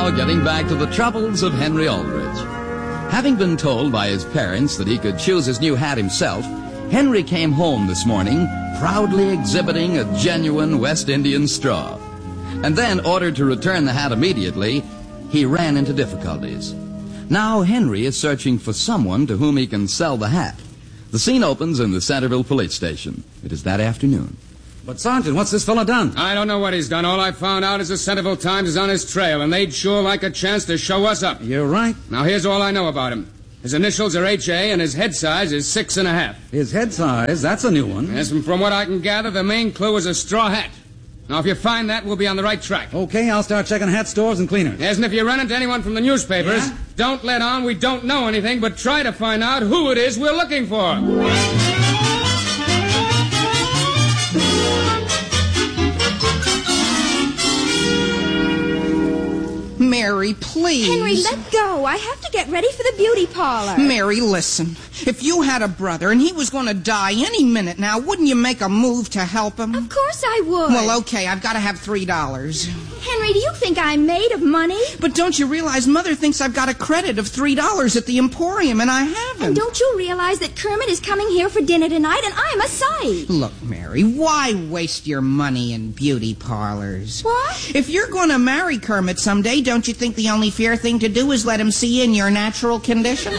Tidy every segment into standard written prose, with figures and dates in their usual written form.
now getting back to the troubles of Henry Aldrich. Having been told by his parents that he could choose his new hat himself, Henry came home this morning proudly exhibiting a genuine West Indian straw. And then, ordered to return the hat immediately, he ran into difficulties. Now Henry is searching for someone to whom he can sell the hat. The scene opens in the Centerville police station. It is that afternoon. But, Sergeant, what's this fella done? I don't know what he's done. All I found out is the Centerville Times is on his trail, and they'd sure like a chance to show us up. You're right. Now, here's all I know about him. His initials are H.A., and his head size is 6.5. His head size, that's a new one. Yes, and from what I can gather, the main clue is a straw hat. Now, if you find that, we'll be on the right track. Okay, I'll start checking hat stores and cleaners. Yes, and if you run into anyone from the newspapers, Yeah? don't let on we don't know anything, but try to find out who it is we're looking for. Mary, please. Henry, let go. I have to get ready for the beauty parlor. Mary, listen. If you had a brother and he was going to die any minute now, wouldn't you make a move to help him? Of course I would. Well, okay, I've got to have $3. Henry, do you think I'm made of money? But don't you realize Mother thinks I've got a credit of $3 at the Emporium, and I haven't. And don't you realize that Kermit is coming here for dinner tonight, and I'm a sight? Look, Mary, why waste your money in beauty parlors? What? If you're going to marry Kermit someday, don't you think the only fair thing to do is let him see you in your natural condition?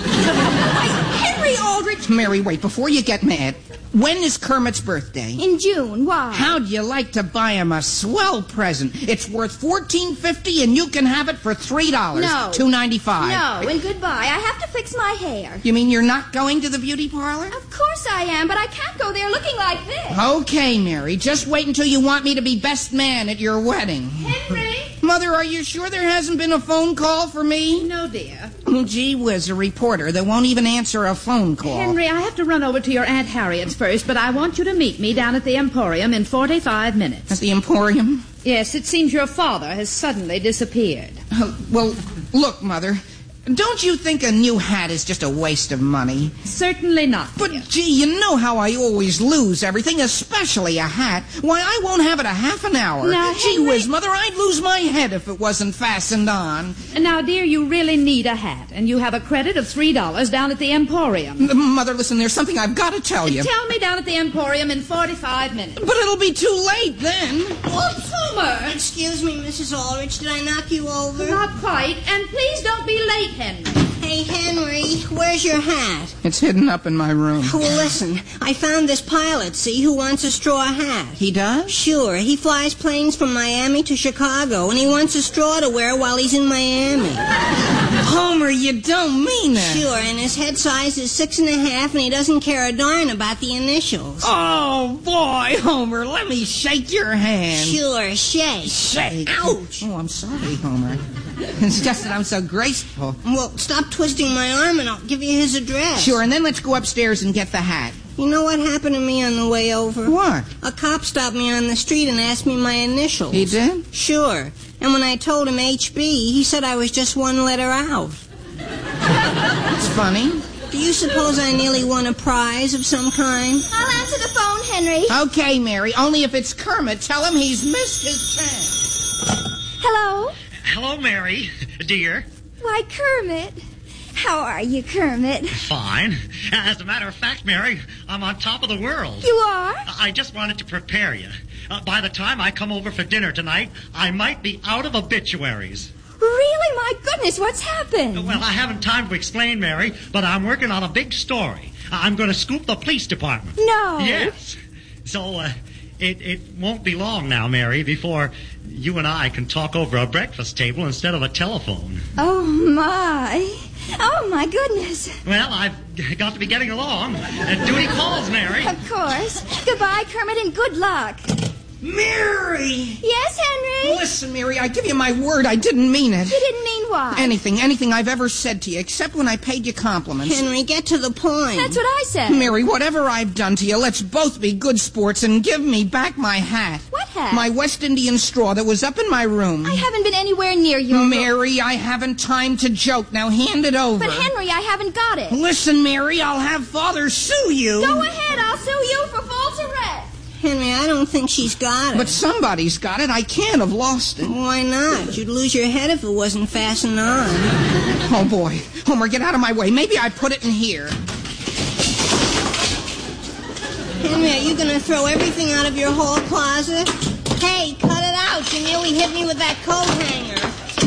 Henry Aldrich! Mary, wait, before you get mad, when is Kermit's birthday? In June. Why? How'd you like to buy him a swell present? It's worth $14.50 and you can have it for $3. No. $2.95. No, and goodbye. I have to fix my hair. You mean you're not going to the beauty parlor? Of course I am, but I can't go there looking like this. Okay, Mary, just wait until you want me to be best man at your wedding. Henry! Mother, are you sure there hasn't been a phone call for me? No, dear. Oh, gee whiz, a reporter that won't even answer a phone call. Henry, I have to run over to your Aunt Harriet's first, but I want you to meet me down at the Emporium in 45 minutes. At the Emporium? Yes, it seems your father has suddenly disappeared. Well, look, Mother, don't you think a new hat is just a waste of money? Certainly not. But, dear. gee, you know how I always lose everything, especially a hat. Why, I won't have it a half an hour. Now, Gee Henry... whiz, Mother, I'd lose my head if it wasn't fastened on. Now, dear, you really need a hat, and you have a credit of $3 down at the Emporium. Mother, listen, there's something I've got to tell you. Tell me down at the Emporium in 45 minutes. But it'll be too late then. Oops, Homer! Excuse me, Mrs. Aldrich, did I knock you over? Not quite, and please don't be late, Henry. Hey, Henry, where's your hat? It's hidden up in my room. Well, listen, I found this pilot, see, who wants a straw hat. He does? Sure, he flies planes from Miami to Chicago, and he wants a straw to wear while he's in Miami. Homer, you don't mean it. Sure, and his head size is 6.5, and he doesn't care a darn about the initials. Oh, boy, Homer, let me shake your hand. Sure, shake. Shake. Ouch. Oh, I'm sorry, Homer. It's just that I'm so graceful. Well, stop twisting my arm, and I'll give you his address. Sure, and then let's go upstairs and get the hat. You know what happened to me on the way over? What? A cop stopped me on the street and asked me my initials. He did? Sure. And when I told him HB, he said I was just one letter out. It's funny. Do you suppose I nearly won a prize of some kind? I'll answer the phone, Henry. Okay, Mary, only if it's Kermit, tell him he's missed his chance. Hello? Hello, Mary, dear. Why, Kermit. How are you, Kermit? Fine. As a matter of fact, Mary, I'm on top of the world. You are? I just wanted to prepare you. By the time I come over for dinner tonight, I might be out of obituaries. Really? My goodness, what's happened? Well, I haven't time to explain, Mary, but I'm working on a big story. I'm going to scoop the police department. No. Yes. So, it won't be long now, Mary, before you and I can talk over a breakfast table instead of a telephone. Oh, my. Oh, my goodness. Well, I've got to be getting along. Duty calls, Mary. Of course. Goodbye, Kermit, and good luck. Mary! Yes, Henry? Listen, Mary, I give you my word, I didn't mean it. You didn't mean what? Anything I've ever said to you, except when I paid you compliments. Henry, get to the point. That's what I said. Mary, whatever I've done to you, let's both be good sports and give me back my hat. What hat? My West Indian straw that was up in my room. I haven't been anywhere near you. Mary, I haven't time to joke. Now hand it over. But, Henry, I haven't got it. Listen, Mary, I'll have Father sue you. Go ahead. I'll sue you for false arrest. Henry, I don't think she's got it. But somebody's got it. I can't have lost it. Why not? You'd lose your head if it wasn't fastened on. Oh, boy. Homer, get out of my way. Maybe I put it in here. Henry, are you going to throw everything out of your hall closet? Hey, cut it out. You nearly hit me with that coat hanger.